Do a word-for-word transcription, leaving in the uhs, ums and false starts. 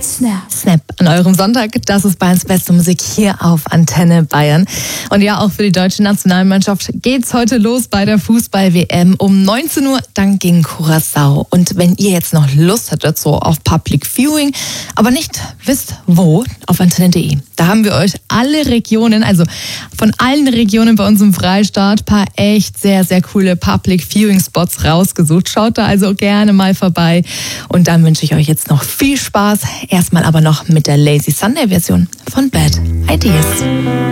Snap. Snap an eurem Sonntag. Das ist Bayerns beste Musik hier auf Antenne Bayern. Und ja, auch für die deutsche Nationalmannschaft geht's heute los bei der Fußball-W M um neunzehn Uhr, dann gegen Curaçao. Und wenn ihr jetzt noch Lust hattet, so auf Public Viewing, aber nicht wisst wo, auf antenne punkt de. Da haben wir euch alle Regionen, also von allen Regionen bei uns im Freistaat, paar echt sehr, sehr coole Public Viewing Spots rausgesucht. Schaut da also gerne mal vorbei. Und dann wünsche ich euch jetzt noch viel Spaß. Erstmal aber noch mit der Lazy Sunday Version von Bad Ideas.